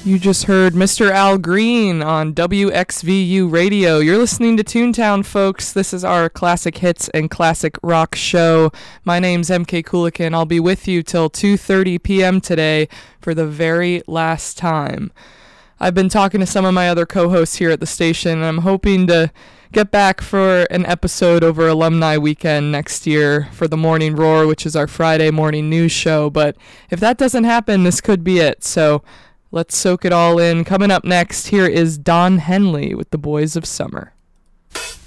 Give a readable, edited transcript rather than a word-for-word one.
You just heard Mr. Al Green on WXVU Radio. You're listening to Toontown, folks. This is our classic hits and classic rock show. My name's MK Coolican. I'll be with you till 2:30 p.m. today for the very last time. I've been talking to some of my other co-hosts here at the station, and I'm hoping to get back for an episode over Alumni Weekend next year for the Morning Roar, which is our Friday morning news show. But if that doesn't happen, this could be it. So let's soak it all in. Coming up next, here is Don Henley with The Boys of Summer.